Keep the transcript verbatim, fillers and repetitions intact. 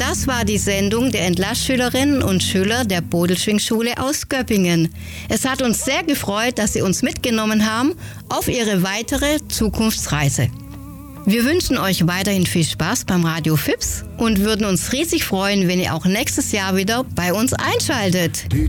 Das war die Sendung der Entlassschülerinnen und Schüler der Bodelschwingschule aus Göppingen. Es hat uns sehr gefreut, dass Sie uns mitgenommen haben auf Ihre weitere Zukunftsreise. Wir wünschen euch weiterhin viel Spaß beim Radio Fips und würden uns riesig freuen, wenn ihr auch nächstes Jahr wieder bei uns einschaltet.